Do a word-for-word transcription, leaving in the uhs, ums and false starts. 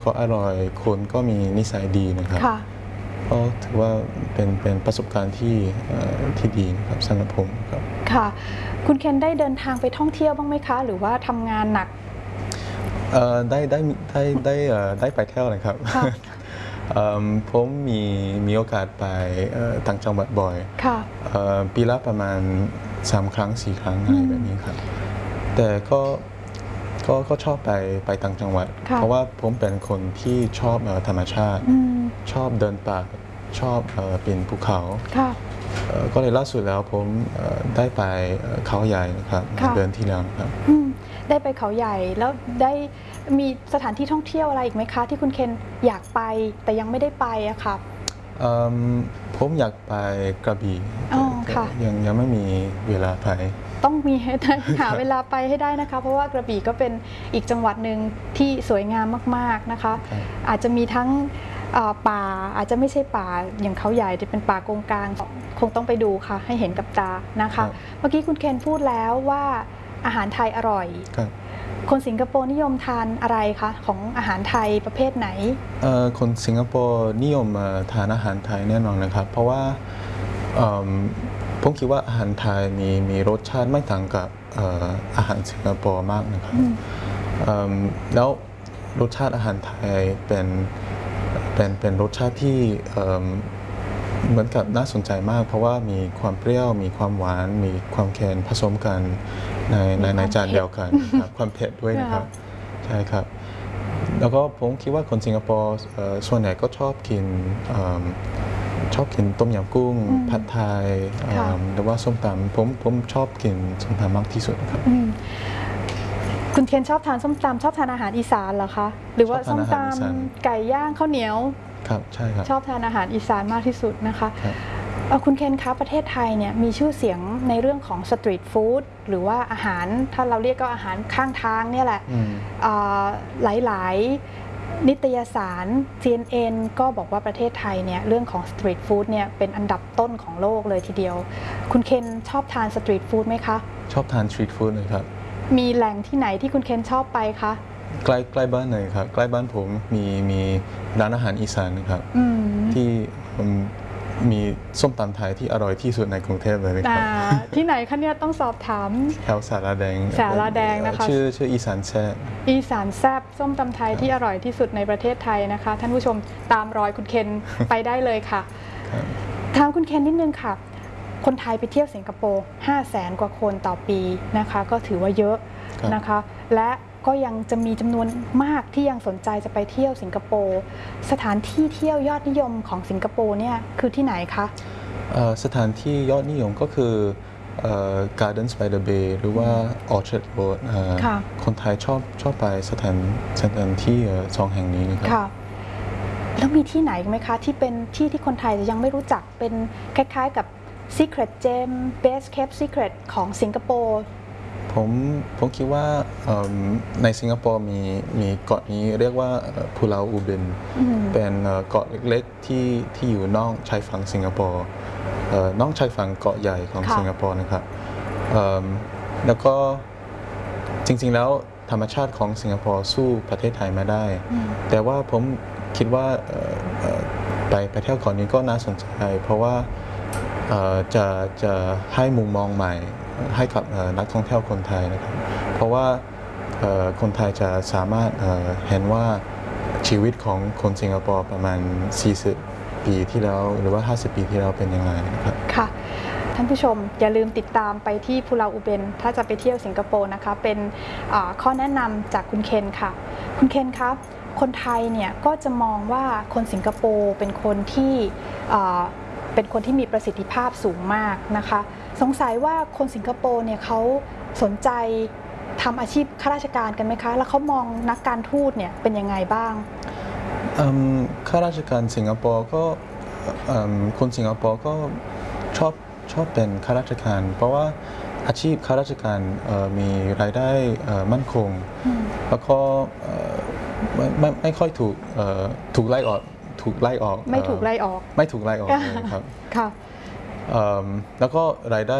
ก็อร่อยคนก็มีนิสัยดีนะครับก็ถือว่าเป็นเป็นประสบการณ์ที่ที่ดีนะครับสำหรับผมครับค่ะคุณเคนได้เดินทางไปท่องเที่ยวบ้างไหมคะหรือว่าทำงานหนักได้ได้ได้ได้ได้ไปเที่ยวนะครับผมมีมีโอกาสไปต่างจังหวัดบ่อยปีละประมาณสามครั้งสี่ครั้งอะไรแบบนี้ครับแต่ก็ก็ก็ชอบไปไปต่างจังหวัดเพราะว่าผมเป็นคนที่ชอบธรรมชาติชอบเดินป่าชอบปีนภูเขาก็เลยล่าสุดแล้วผมได้ไปเขาใหญ่นะครับเดือนที่แล้วครับได้ไปเขาใหญ่แล้วได้มีสถานที่ท่องเที่ยวอะไรอีกไหมคะที่คุณเคนอยากไปแต่ยังไม่ได้ไปอะค่ะผมอยากไปกระบี่ยังยังไม่มีเวลาไปต้องมีให้ได้หาเวลาไปให้ได้นะคะเพราะว่ากระบี่ก็เป็นอีกจังหวัดหนึ่งที่สวยงามมากๆนะคะอาจจะมีทั้งป่าอาจจะไม่ใช่ป่าอย่างเขาใหญ่จะเป็นป่าโกงกลางคงต้องไปดูค่ะให้เห็นกับตานะคะเมื่อกี้คุณเคนพูดแล้วว่าอาหารไทยอร่อยคนสิงคโปร์นิยมทานอะไรคะของอาหารไทยประเภทไหนคนสิงคโปร์นิยมทานอาหารไทยแน่นอนนะครับเพราะว่าผมคิดว่าอาหารไทยมีมีรสชาติไม่ต่างกับอาหารสิงคโปร์มากนะครับแล้วรสชาติอาหารไทยเป็นเป็นเป็นรสชาติที่เหมือนกับน่าสนใจมากเพราะว่ามีความเปรี้ยวมีความหวานมีความเค็มผสมกันในในในจานเดียวกันครับความเผ็ดด้วยนะครับใช่ครับแล้วก็ผมคิดว่าคนสิงคโปร์ส่วนใหญ่ก็ชอบกินชอบกินต้มยำกุ้งผัดไทยหรือว่าส้มตำผมผมชอบกินส้มตำมากที่สุดครับคุณเคนชอบทานส้มตำชอบทานอาหารอีสานเหรอคะหรือว่าส้มตำไก่ย่างข้าวเหนียวครับใช่ครับชอบทานอาหารอีสานมากที่สุดนะคะคุณเคนคะประเทศไทยเนี่ยมีชื่อเสียงในเรื่องของสตรีทฟู้ดหรือว่าอาหารถ้าเราเรียกก็อาหารข้างทางเนี่ยแหละหลายๆนิตยสาร ซี เอ็น เอ็น ก็บอกว่าประเทศไทยเนี่ยเรื่องของสตรีทฟู้ดเนี่ยเป็นอันดับต้นของโลกเลยทีเดียวคุณเคนชอบทานสตรีทฟู้ดไหมคะชอบทานสตรีทฟู้ดเลยครับมีแหล่งที่ไหนที่คุณเคนชอบไปคะใกล้ใกล้บ้านเลยครับใกล้บ้านผมมีมีร้านอาหารอีสานนะครับที่มีส้มตำไทยที่อร่อยที่สุดในกรุงเทพเลยนะครับที่ไหนคะเนี่ยต้องสอบถามแถวสาราแดงสาราแดงนะคะชื่อชื่ออีสานแซ่บอีสานแซ่บส้มตำไทยที่อร่อยที่สุดในประเทศไทยนะคะท่านผู้ชมตามรอยคุณเคนไปได้เลยค่ะถามคุณเคนนิดนึงค่ะคนไทยไปเที่ยวสิงคโปร์ห้าแสนกว่าคนต่อปีนะคะก็ถือว่าเยอะนะคะและก็ยังจะมีจำนวนมากที่ยังสนใจจะไปเที่ยวสิงคโปร์สถานที่เที่ยวยอดนิยมของสิงคโปร์เนี่ยคือที่ไหนคะสถานที่ยอดนิยมก็คือ Gardens by the Bay หรือว่า Orchard Road คนไทยชอบชอบไปสถานสถานที่สองแห่งนี้นะครับแล้วมีที่ไหนไหมคะที่เป็นที่ที่คนไทยยังไม่รู้จักเป็นคล้ายๆกับ Secret Gem Best Kept Secret ของสิงคโปร์ผมผมคิดว่าในสิงคโปร์มีมีเกาะนี้เรียกว่าพูลาอูเบนเป็นเกาะเล็กๆที่ที่อยู่นอกชายฝั่งสิงคโปร์นอกชายฝั่งเกาะใหญ่ของสิงคโปร์นะครับแล้วก็จริงๆแล้วธรรมชาติของสิงคโปร์สู้ประเทศไทยไม่ได้แต่ว่าผมคิดว่าไปไปเที่ยวเกาะนี้ก็น่าสนใจเพราะว่าจะจะให้มุมมองใหม่ให้กับนักท่องเที่ยวคนไทยนะครับเพราะว่าคนไทยจะสามารถเห็นว่าชีวิตของคนสิงคโปร์ประมาณสี่สิบปีที่แล้วหรือว่าห้าสิบปีที่แล้วเป็นยังไงนะครับค่ะท่านผู้ชมอย่าลืมติดตามไปที่พูลาอูเบนถ้าจะไปเที่ยวสิงคโปร์นะคะเป็นข้อแนะนำจากคุณเคนค่ะคุณเคนครับคนไทยเนี่ยก็จะมองว่าคนสิงคโปร์เป็นคนที่เป็นคนที่มีประสิทธิภาพสูงมากนะคะสงสัยว่าคนสิงคโปร์เนี่ยเขาสนใจทำอาชีพข้าราชการกันไหมคะแล้วเขามองนักการทูตเนี่ยเป็นยังไงบ้างข้าราชการสิงคโปร์ก็คนสิงคโปร์ก็ชอบชอบเป็นข้าราชการเพราะว่าอาชีพข้าราชการมีรายได้มั่นคงแล้วก็ไม่ไม่ค่อยถูกถูกไล่ออกถูกไล่ออกไม่ถูกไล่ออกไม่ถูกไล่ออกเลยครับค่ะแล้วก็รายได้